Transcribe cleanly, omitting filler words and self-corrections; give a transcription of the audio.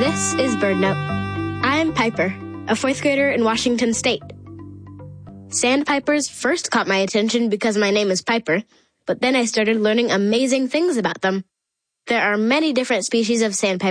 This is BirdNote. I'm Piper, a fourth grader in Washington State. Sandpipers first caught my attention because my name is Piper, but then I started learning amazing things about them. There are many different species of sandpipers.